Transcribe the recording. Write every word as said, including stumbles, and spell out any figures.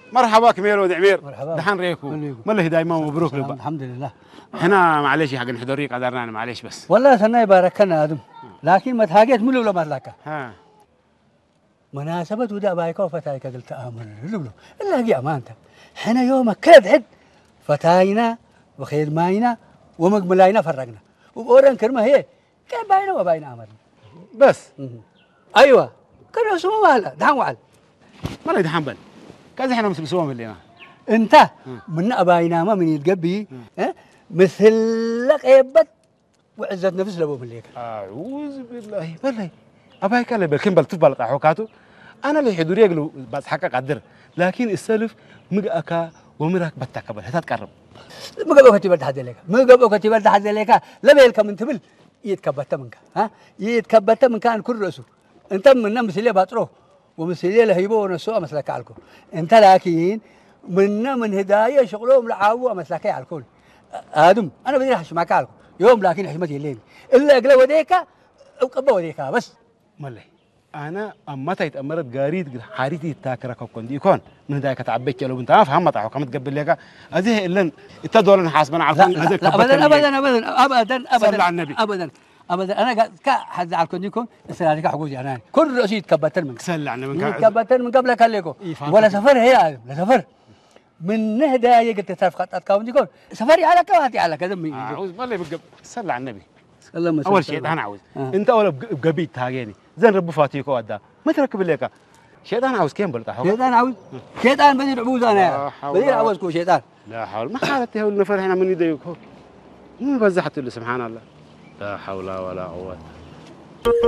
مرحبا كمير ود عمير. مرحبا. دحين ريكو. والله دايما مبروك لبا. الحمد لله. احنا معلش حق نحضريك قدرنا معلش بس. والله سنة يباركنا ادم. لكن ما تهاجت ملو ولا مطلقة. ها. مناسبة ودا بايكو فتايك قلت امر لبلو الا هي امانتك. احنا يوم كد عد فتاينا وخير ماينا ومقملاينا فرقنا. وبورن كرمه هي كيف باينا وباينا امر. بس. ايوه كانوا سمو مالا دحين وعل. ما له دحين بل. كذا احنا مسبسوهم اللي ما. انت من اباينا ما من يتقبي ها مثل لك يبت وعزة نفس لابو مليك. اعوذ بالله بالله. ابايك اللي بالكم بل تفضل حوكاته. انا اللي حضور يقلوا بس حقا قدر لكن السلف مقاكا ومراك بتكبل هتتقرب. مقابو كتيبل تحد لك مقابو كتيبل تحد لك لا بيلك من تبل يتكبت منك ها يتكبت من كان كل راسه انت من مثليه باطرو ومثليه لهيبه ونسوء مسلك على الكل انت لكن من من هدايه شغلهم لعاوه مسلك على الكل ادم انا بدي احش معك على يوم لكن حشمتي الليل الا اقلى وديك وقبا وديك بس ملي انا امتى يتامرت قاريد حارتي تاكرك كوندي يكون من هداك تعبيك لو انت فهمت او كم تقبل لك هذه الا انت دول حاسبنا على لا, لا ابدا ابدا ابدا ابدا ابدا صلى على النبي ابدا ابدا انا كحد على كوندي يكون استراتيجي حقوقي انا كل راسي يتكبت منك صلى على النبي يتكبت من قبل كلكم ولا سفر هي لا سفر من هدايا قلت تعرف خطات كوندي يكون سفري على كواتي على كذا اعوذ بالله بقب صلى على النبي اللهم اول شيء انا عاوز آه. انت اول بقبيت تاغيني زين رب فاتيكو ودا ما تركب لك شيطان عاوز كم بلطه شيطان عاوز شيطان بدي عبوز انا بدي عاوزكو شيطان لا حول ما حالته النفر هنا من يديك مو بزحت له سبحان الله لا حول ولا قوه